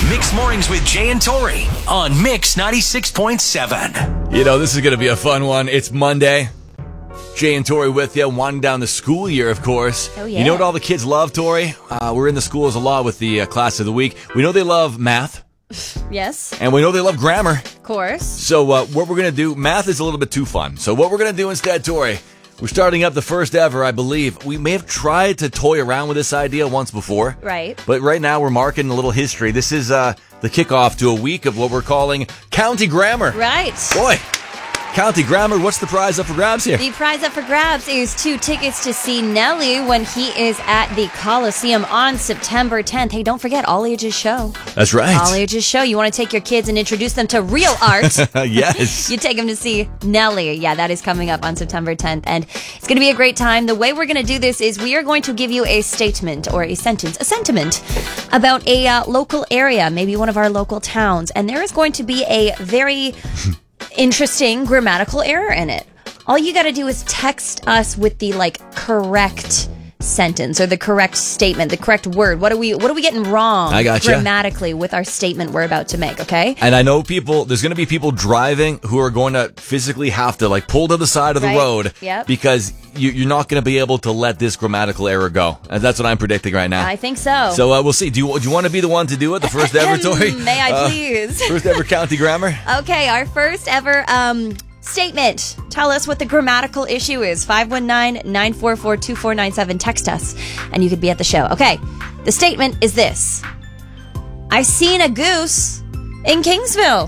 Mixed Mornings with Jay and Tori on Mix 96.7. You know, this is going to be a fun one. It's Monday. Jay and Tori with you, winding down the school year, of course. Oh, yeah. You know what all the kids love, Tori? We're in the schools a lot with the class of the week. We know they love math. Yes, And we know they love grammar. of course. So what we're going to do, math is a little bit too fun. So what we're going to do instead, Tori, we're starting up the first ever, I believe. We may have tried to toy around with this idea once before. Right. But right now we're marking a little history. This is the kickoff to a week of what we're calling County Grammar. Right. Boy, County Grammar, what's the prize up for grabs here? The prize up for grabs is 2 tickets to see Nelly when he is at the Coliseum on September 10th. Hey, don't forget, all ages show. That's right. All ages show. You want to take your kids and introduce them to real art. Yes. You take them to see Nelly. Yeah, that is coming up on September 10th. And it's going to be a great time. The way we're going to do this is we are going to give you a statement or a sentiment about a local area, maybe one of our local towns. And there is going to be a very interesting grammatical error in it. All you got to do is text us with the correct sentence or the correct statement, the correct word. What are we getting wrong I gotcha. grammatically with our statement we're about to make, okay? And I know there's going to be people driving who are going to physically have to pull to the side of the Right. road Yep. because you're not going to be able to let this grammatical error go. And that's what I'm predicting right now. I think so. So we'll see. Do you want to be the one to do it? The first ever, Tori? May I please? First ever County Grammar? Okay, our first ever statement. Tell us what the grammatical issue is. 519-944-2497. Text us, and you could be at the show. Okay, the statement is this. I seen a goose in Kingsville.